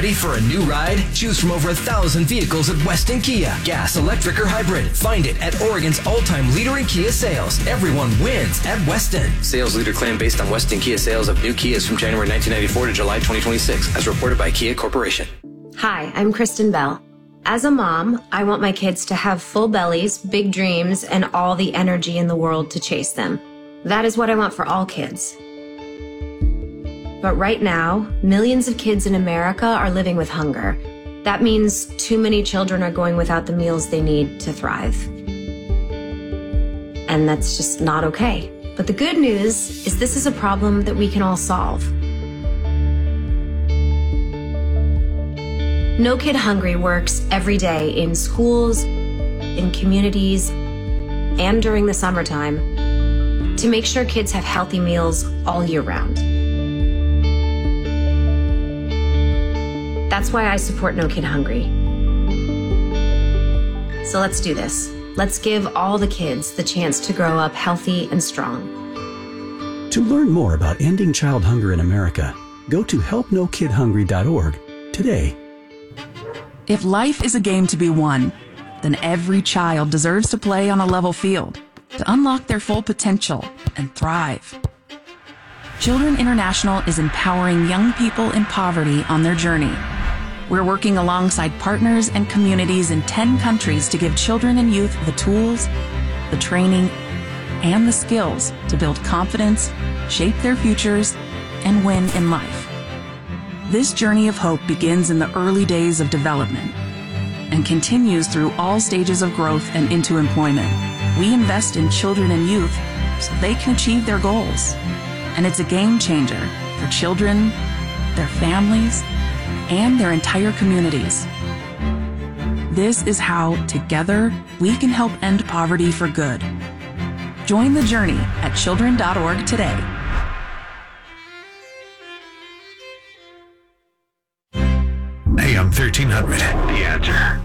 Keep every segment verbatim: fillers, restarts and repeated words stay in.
Ready for a new ride? Choose from over a thousand vehicles at Weston Kia. Gas, electric, or hybrid. Find it at Oregon's all-time leader in Kia sales. Everyone wins at Weston. Sales leader claim based on Weston Kia sales of new Kias from January nineteen ninety-four to July twenty twenty-six, as reported by Kia Corporation. Hi, I'm Kristen Bell. As a mom, I want my kids to have full bellies, big dreams, and all the energy in the world to chase them. That is what I want for all kids. But right now, millions of kids in America are living with hunger. That means too many children are going without the meals they need to thrive. And that's just not okay. But the good news is this is a problem that we can all solve. No Kid Hungry works every day in schools, in communities, and during the summertime to make sure kids have healthy meals all year round. That's why I support No Kid Hungry. So let's do this. Let's give all the kids the chance to grow up healthy and strong. To learn more about ending child hunger in America, go to help no kid hungry dot org today. If life is a game to be won, then every child deserves to play on a level field to unlock their full potential and thrive. Children International is empowering young people in poverty on their journey. We're working alongside partners and communities in ten countries to give children and youth the tools, the training, and the skills to build confidence, shape their futures, and win in life. This journey of hope begins in the early days of development and continues through all stages of growth and into employment. We invest in children and youth so they can achieve their goals. And it's a game changer for children, their families, and their entire communities. This is how, together, we can help end poverty for good. Join the journey at children dot org today. A M thirteen hundred, The Answer.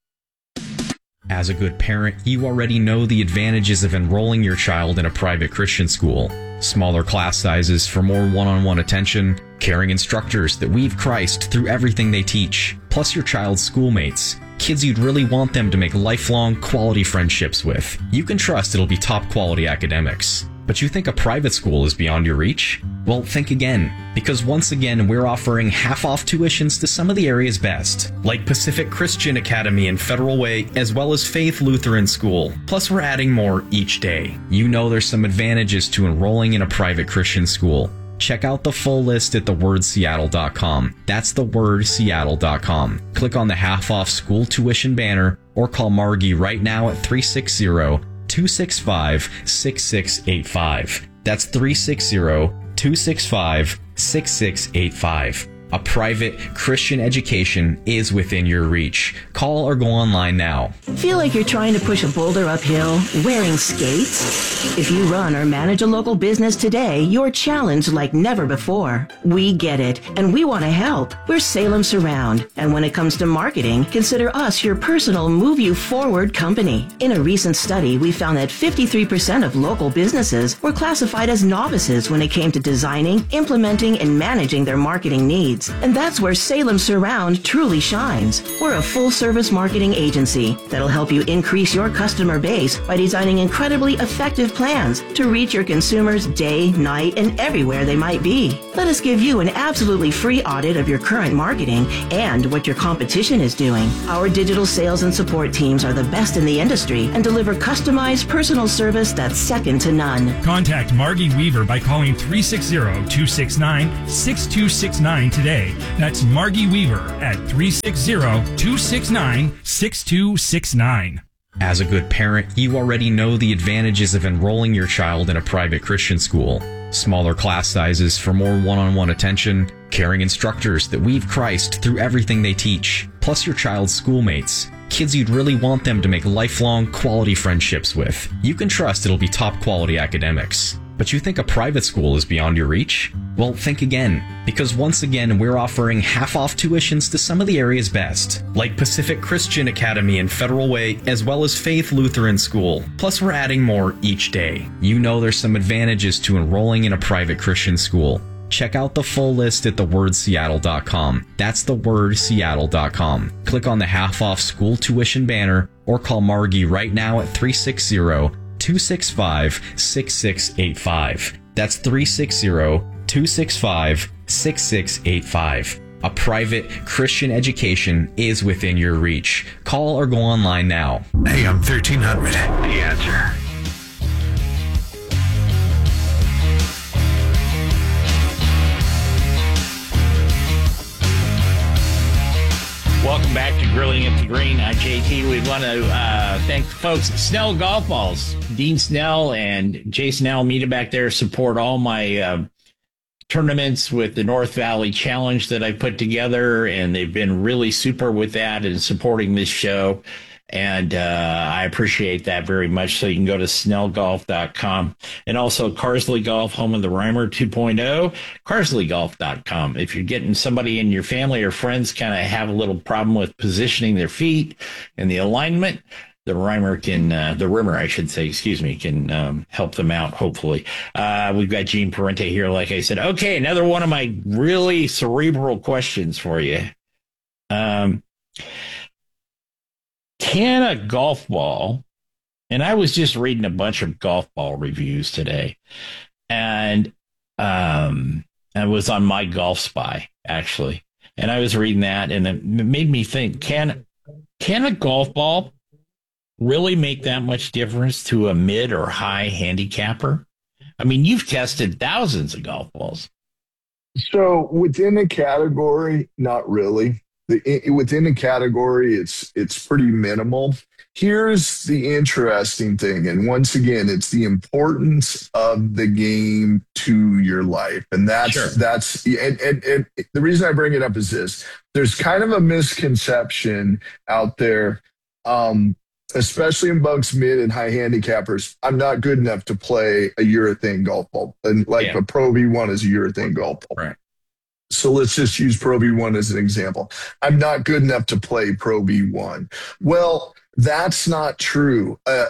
As a good parent, you already know the advantages of enrolling your child in a private Christian school. Smaller class sizes for more one-on-one attention, caring instructors that weave Christ through everything they teach, plus your child's schoolmates, kids you'd really want them to make lifelong quality friendships with. You can trust it'll be top quality academics. But you think a private school is beyond your reach? Well, think again, because once again we're offering half-off tuitions to some of the area's best, like Pacific Christian Academy and Federal Way, as well as Faith Lutheran School. Plus we're adding more each day. You know there's some advantages to enrolling in a private Christian school. Check out the full list at the word seattle dot com. That's the word seattle dot com. Click on the half-off school tuition banner or call Margie right now at three six zero, two six five, six six eight five. That's three six zero, two six five, six six eight five. A private Christian education is within your reach. Call or go online now. Feel like you're trying to push a boulder uphill wearing skates? If you run or manage a local business today, you're challenged like never before. We get it, and we want to help. We're Salem Surround, and when it comes to marketing, consider us your personal move you forward company. In a recent study, we found that fifty-three percent of local businesses were classified as novices when it came to designing, implementing, and managing their marketing needs. And that's where Salem Surround truly shines. We're a full-service marketing agency that'll help you increase your customer base by designing incredibly effective plans to reach your consumers day, night, and everywhere they might be. Let us give you an absolutely free audit of your current marketing and what your competition is doing. Our digital sales and support teams are the best in the industry and deliver customized personal service that's second to none. Contact Margie Weaver by calling three six zero, two six nine, six two six nine today. That's Margie Weaver at three six zero, two six nine, six two six nine. As a good parent, you already know the advantages of enrolling your child in a private Christian school. Smaller class sizes for more one-on-one attention, caring instructors that weave Christ through everything they teach, plus your child's schoolmates, kids you'd really want them to make lifelong quality friendships with. You can trust it'll be top quality academics. But you think a private school is beyond your reach? Well, think again, because once again we're offering half-off tuitions to some of the area's best, like Pacific Christian Academy and Federal Way, as well as Faith Lutheran School. Plus we're adding more each day. You know there's some advantages to enrolling in a private Christian school. Check out the full list at the word seattle dot com. That's the word seattle dot com. Click on the half off school tuition banner or call Margie right now at three six zero, two six five, six six eight five. That's three six zero, two six five, six six eight five. A private Christian education is within your reach. Call or go online now. A M thirteen hundred, The Answer. Welcome back to Grilling at the Green. I'm J T. We want to uh, thank the folks at Snell Golf Balls. Dean Snell and Jason Alameda back there support all my uh, tournaments with the North Valley Challenge that I put together, and they've been really super with that and supporting this show. And uh, I appreciate that very much. So you can go to snell golf dot com, and also Carsley Golf, home of the Reimer two point oh, carsley golf dot com. If you're getting somebody in your family or friends kind of have a little problem with positioning their feet and the alignment, the Reimer can, uh, the Rimmer, I should say, excuse me, can um, help them out, hopefully. Uh, we've got Gene Parente here, like I said. Okay, another one of my really cerebral questions for you. Um, Can a golf ball, and I was just reading a bunch of golf ball reviews today, and um, I was on My Golf Spy, actually, and I was reading that, and it made me think, can can a golf ball really make that much difference to a mid or high handicapper? I mean, you've tested thousands of golf balls. So within a category, not really. The, it, within a category, it's it's pretty minimal. Here's the interesting thing, and once again, it's the importance of the game to your life, and that's Sure. that's and, and, and the reason I bring it up is this: there's kind of a misconception out there, um, especially amongst mid and high handicappers. I'm not good enough to play a urethane golf ball, and like Yeah. a Pro V one is a urethane golf ball. Right. So let's just use Pro V one as an example. I'm not good enough to play Pro V one. Well, that's not true. Uh,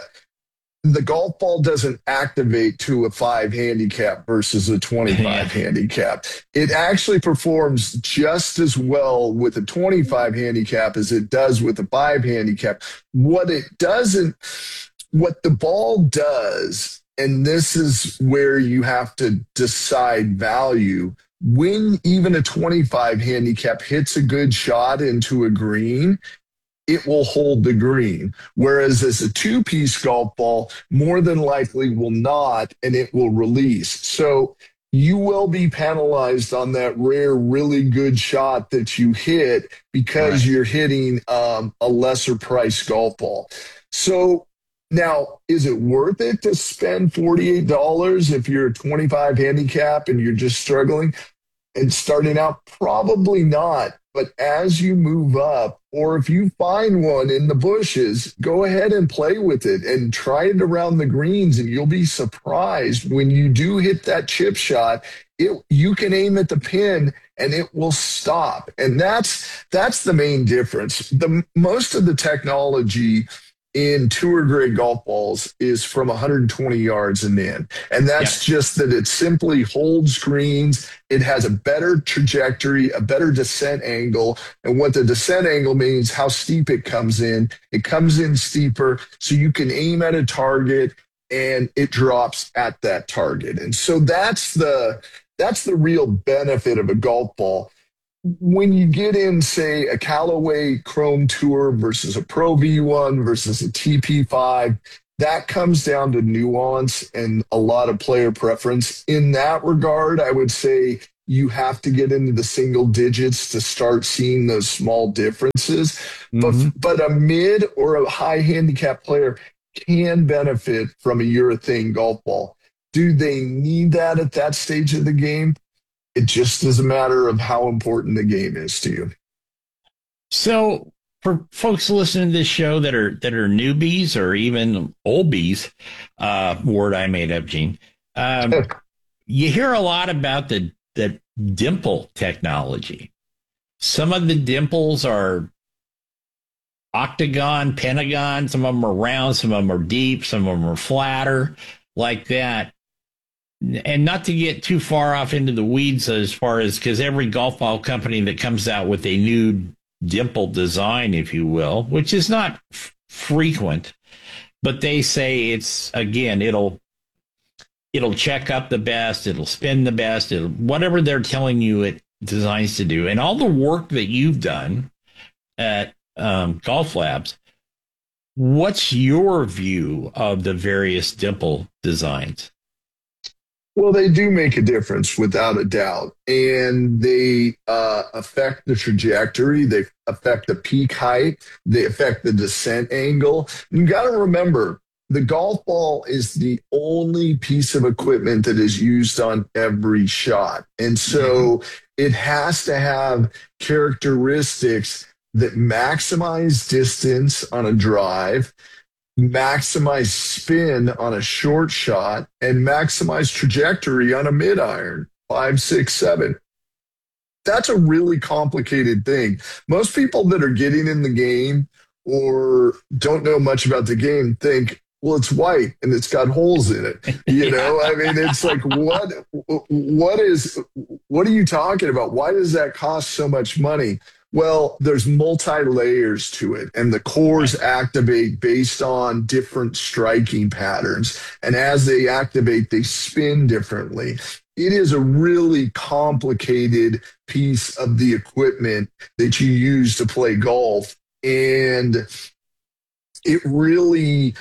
the golf ball doesn't activate to a five handicap versus a twenty-five Yeah. handicap. It actually performs just as well with a twenty-five handicap as it does with a five handicap. What it doesn't, what the ball does, and this is where you have to decide value, when even a twenty-five handicap hits a good shot into a green, it will hold the green. Whereas as a two-piece golf ball, more than likely will not, and it will release. So you will be penalized on that rare, really good shot that you hit because Right. you're hitting um, a lesser price golf ball. So now, is it worth it to spend forty-eight dollars if you're a twenty-five handicap and you're just struggling and starting out? Probably not. But as you move up, or if you find one in the bushes, go ahead and play with it and try it around the greens, and you'll be surprised when you do hit that chip shot. It, you can aim at the pin and it will stop. And that's that's the main difference. The most of the technology in tour grade golf balls is from one hundred twenty yards and in. And that's Yeah. just that it simply holds greens. It has a better trajectory, a better descent angle. And what the descent angle means, how steep it comes in. It comes in steeper, so you can aim at a target and it drops at that target. And so that's the that's the real benefit of a golf ball. When you get in, say, a Callaway Chrome Tour versus a Pro V one versus a T P five, that comes down to nuance and a lot of player preference. In that regard, I would say you have to get into the single digits to start seeing those small differences. Mm-hmm. But, but a mid or a high handicap player can benefit from a urethane golf ball. Do they need that at that stage of the game? It just is a matter of how important the game is to you. So for folks listening to this show that are that are newbies or even oldies, uh, word I made up, Gene, um, you hear a lot about the, the dimple technology. Some of the dimples are octagon, pentagon. Some of them are round. Some of them are deep. Some of them are flatter, like that. and not to get too far off into the weeds as far as, because every golf ball company that comes out with a new dimple design, if you will, which is not f- frequent, but they say it's, again, it'll it'll check up the best, it'll spin the best, it'll, whatever they're telling you it designs to do. And all the work that you've done at um, Golf Labs, what's your view of the various dimple designs? Well, they do make a difference without a doubt, and they uh, affect the trajectory. They affect the peak height. They affect the descent angle. You got to remember, the golf ball is the only piece of equipment that is used on every shot, and so mm-hmm. it has to have characteristics that maximize distance on a drive, maximize spin on a short shot, and maximize trajectory on a mid iron, five, six, seven. That's a really complicated thing. Most people that are getting in the game or don't know much about the game think, well, it's white and it's got holes in it. You know, I mean, it's like, what, what is, what are you talking about? Why does that cost so much money? Well, there's multi-layers to it, and the cores activate based on different striking patterns. And as they activate, they spin differently. It is a really complicated piece of the equipment that you use to play golf. And it really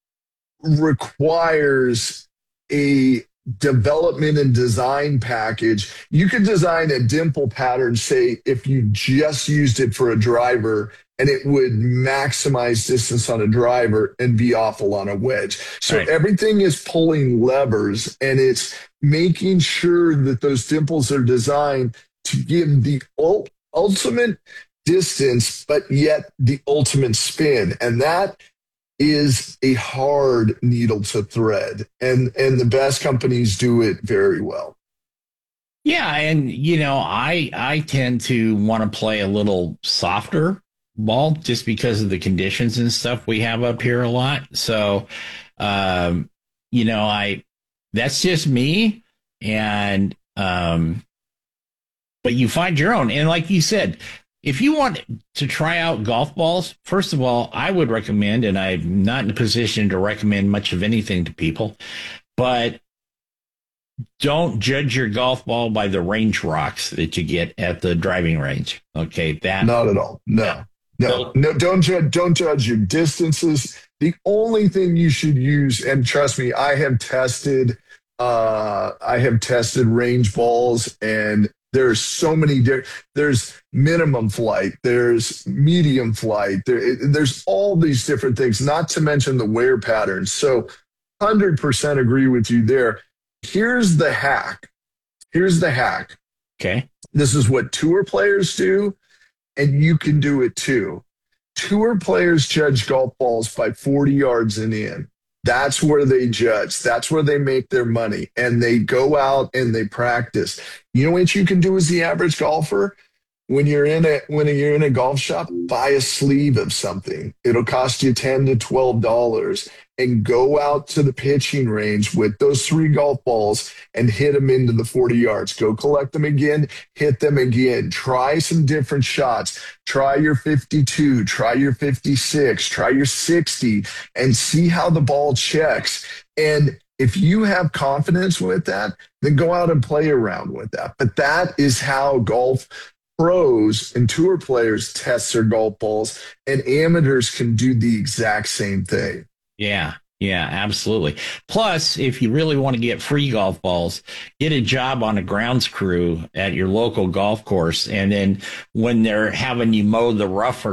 requires a development and design package. You could design a dimple pattern, say, if you just used it for a driver, and it would maximize distance on a driver and be awful on a wedge. So right. Everything is pulling levers, and it's making sure that those dimples are designed to give the ul- ultimate distance, but yet the ultimate spin. And that is a hard needle to thread, and and the best companies do it very well. Yeah, and you know, I I tend to want to play a little softer ball just because of the conditions and stuff we have up here a lot. So, um, you know, I that's just me, and um, but you find your own, and like you said, if you want to try out golf balls, first of all, I would recommend, and I'm not in a position to recommend much of anything to people, but don't judge your golf ball by the range rocks that you get at the driving range. Okay, that not at all. No, no, no. Don't judge. Don't judge your distances. The only thing you should use, and trust me, I have tested. Uh, I have tested range balls, and there's so many different, there's minimum flight, there's medium flight, there, there's all these different things, not to mention the wear patterns. So one hundred percent agree with you there. Here's the hack. Here's the hack. Okay. This is what tour players do, and you can do it too. Tour players judge golf balls by forty yards and in. That's where they judge. That's where they make their money. And they go out and they practice. You know what you can do as the average golfer? When you're in a when you're in a golf shop, buy a sleeve of something. It'll cost you ten to twelve dollars, and go out to the pitching range with those three golf balls and hit them into the forty yards. Go collect them again, hit them again. Try some different shots. Try your fifty-two, try your fifty-six, try your sixty, and see how the ball checks. And if you have confidence with that, then go out and play around with that. But that is how golf pros and tour players test their golf balls, and amateurs can do the exact same thing. Yeah, yeah, absolutely. Plus, if you really want to get free golf balls, get a job on a grounds crew at your local golf course, and then when they're having you mow the rough or